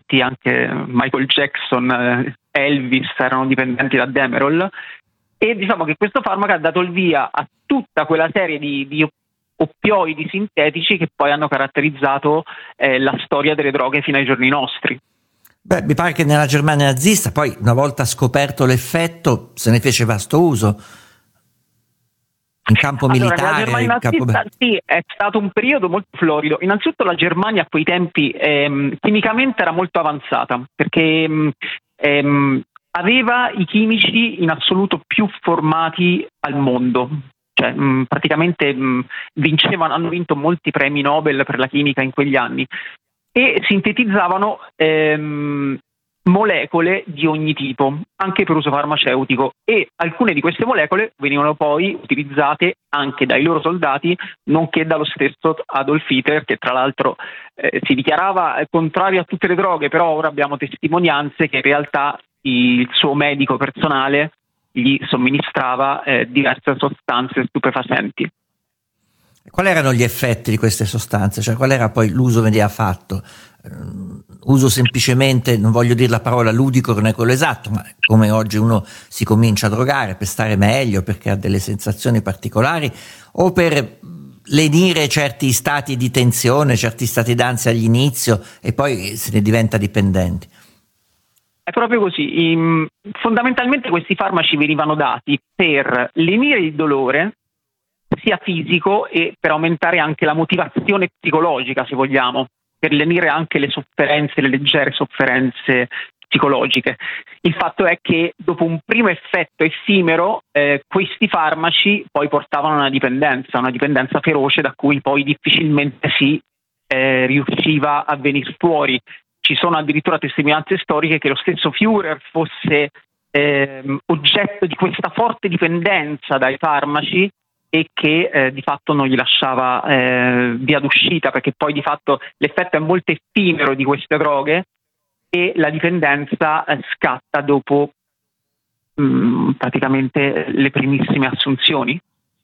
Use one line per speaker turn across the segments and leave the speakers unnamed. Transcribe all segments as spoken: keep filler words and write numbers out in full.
dipendenti, anche Michael Jackson, Elvis erano dipendenti da Demerol, e diciamo che questo farmaco ha dato il via a tutta quella serie di, di oppioidi sintetici che poi hanno caratterizzato eh, la storia delle droghe fino ai giorni nostri.
Beh, mi pare che nella Germania nazista poi, una volta scoperto l'effetto, se ne fece vasto uso in campo
allora,
militare.
La Germania
in campo...
nazista, sì, è stato un periodo molto florido. Innanzitutto la Germania a quei tempi ehm, chimicamente era molto avanzata, perché ehm, aveva i chimici in assoluto più formati al mondo. Cioè, mh, praticamente mh, vincevano, hanno vinto molti premi Nobel per la chimica in quegli anni, e sintetizzavano ehm, molecole di ogni tipo, anche per uso farmaceutico, e alcune di queste molecole venivano poi utilizzate anche dai loro soldati, nonché dallo stesso Adolf Hitler, che tra l'altro eh, si dichiarava contrario a tutte le droghe, però ora abbiamo testimonianze che in realtà il suo medico personale gli somministrava eh, diverse sostanze stupefacenti.
Quali erano gli effetti di queste sostanze? Cioè, qual era poi l'uso che veniva fatto? Uh, uso semplicemente, non voglio dire la parola ludico, non è quello esatto, ma come oggi uno si comincia a drogare per stare meglio, perché ha delle sensazioni particolari, o per lenire certi stati di tensione, certi stati d'ansia all'inizio e poi se ne diventa dipendenti?
È proprio così. In, fondamentalmente questi farmaci venivano dati per lenire il dolore, sia fisico, e per aumentare anche la motivazione psicologica, se vogliamo, per lenire anche le sofferenze, le leggere sofferenze psicologiche. Il fatto è che dopo un primo effetto effimero eh, questi farmaci poi portavano a una dipendenza, una dipendenza feroce da cui poi difficilmente si eh, riusciva a venire fuori. Ci sono addirittura testimonianze storiche che lo stesso Führer fosse eh, oggetto di questa forte dipendenza dai farmaci e che eh, di fatto non gli lasciava eh, via d'uscita, perché poi di fatto l'effetto è molto effimero di queste droghe e la dipendenza eh, scatta dopo mh, praticamente le primissime assunzioni.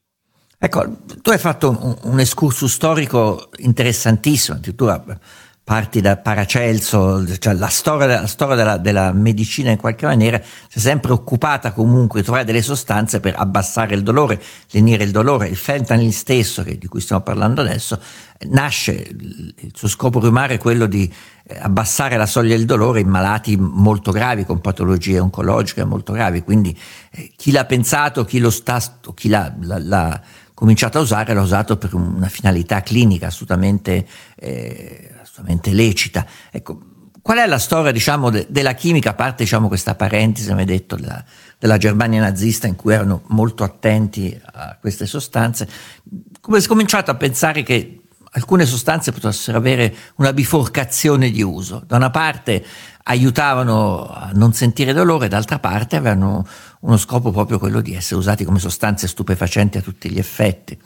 Ecco, tu hai fatto un, un excursus storico interessantissimo, addirittura parti da Paracelso, cioè la storia, la storia della, della medicina in qualche maniera si è sempre occupata comunque di trovare delle sostanze per abbassare il dolore, lenire il dolore. Il fentanyl stesso, che, di cui stiamo parlando adesso, nasce, il suo scopo primario è quello di abbassare la soglia del dolore in malati molto gravi, con patologie oncologiche molto gravi, quindi eh, chi l'ha pensato, chi lo sta, chi l'ha, l'ha, l'ha cominciato a usare, l'ha usato per una finalità clinica assolutamente eh, assolutamente lecita. Ecco, qual è la storia, diciamo, de- della chimica, a parte, diciamo, questa parentesi, come detto, della, della Germania nazista, in cui erano molto attenti a queste sostanze? Come si è cominciato a pensare che alcune sostanze potessero avere una biforcazione di uso? Da una parte aiutavano a non sentire dolore, d'altra parte avevano uno scopo proprio quello di essere usati come sostanze stupefacenti a tutti gli effetti.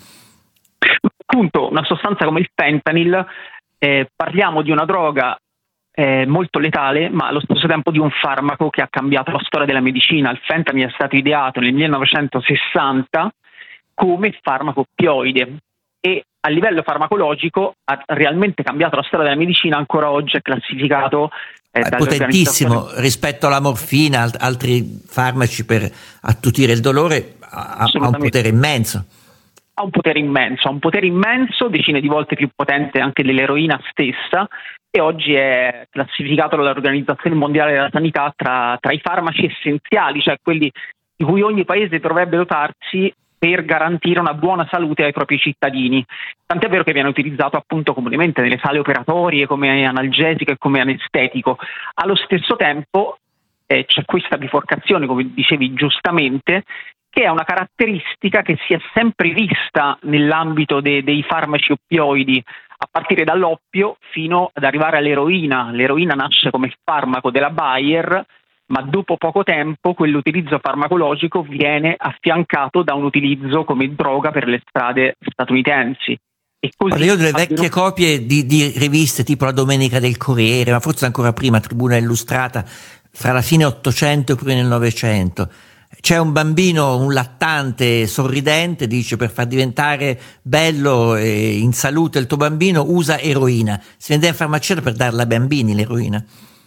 Appunto, una sostanza come il fentanyl, eh, parliamo di una droga eh, molto letale, ma allo stesso tempo di un farmaco che ha cambiato la storia della medicina. Il fentanyl è stato ideato nel millenovecentosessanta come farmaco oppioide e a livello farmacologico ha realmente cambiato la storia della medicina. Ancora oggi è classificato eh,
è potentissimo rispetto alla morfina, alt- altri farmaci per attutire il dolore, ha, ha un potere immenso.
Ha un potere immenso, ha un potere immenso, decine di volte più potente anche dell'eroina stessa, e oggi è classificato dall'Organizzazione Mondiale della Sanità tra, tra i farmaci essenziali, cioè quelli di cui ogni paese dovrebbe dotarsi per garantire una buona salute ai propri cittadini. Tant'è vero che viene utilizzato appunto comunemente nelle sale operatorie come analgesico e come anestetico. Allo stesso tempo eh, c'è questa biforcazione, come dicevi giustamente, che è una caratteristica che si è sempre vista nell'ambito de- dei farmaci oppioidi, a partire dall'oppio fino ad arrivare all'eroina. L'eroina nasce come farmaco della Bayer, ma dopo poco tempo quell'utilizzo farmacologico viene affiancato da un utilizzo come droga per le strade statunitensi. E così
allora, io ho delle vecchie copie di, di riviste tipo La Domenica del Corriere, ma forse ancora prima Tribuna Illustrata, fra la fine Ottocento e prima del Novecento. C'è un bambino, un lattante sorridente, dice: per far diventare bello e in salute il tuo bambino usa eroina. Si vende in farmacia per darla ai bambini l'eroina.